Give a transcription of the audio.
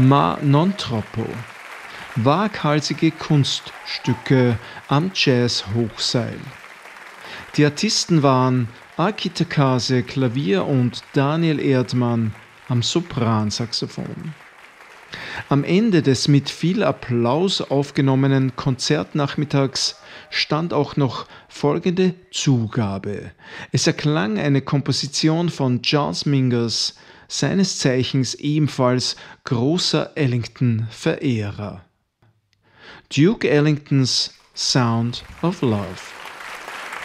Ma non troppo. Waghalsige Kunststücke am Jazz-Hochseil. Die Artisten waren Aki Takase Klavier und Daniel Erdmann am Sopransaxophon. Am Ende des mit viel Applaus aufgenommenen Konzertnachmittags stand auch noch folgende Zugabe. Es erklang eine Komposition von Charles Mingus, seines Zeichens ebenfalls großer Ellington-Verehrer. Duke Ellingtons Sound of Love.